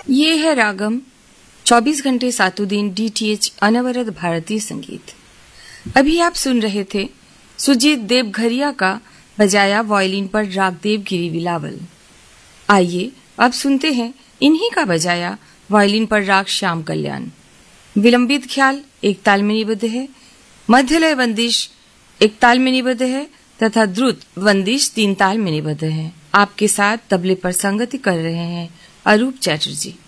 ये है रागम 24 घंटे सातों दिन DTH अनवरत भारतीय संगीत। अभी आप सुन रहे थे सुजीत देवघरिया का बजाया वायलिन पर राग देवगिरी बिलावल। आइए अब सुनते हैं इन्हीं का बजाया वायलिन पर राग श्याम कल्याण। विलंबित ख्याल एक ताल में निबद्ध है, मध्यलय बंदिश एक ताल में निबद्ध है तथा द्रुत बंदिश 3 ताल में निबद्ध है। आपके साथ तबले पर संगति कर रहे हैं अरूप चैटर्जी।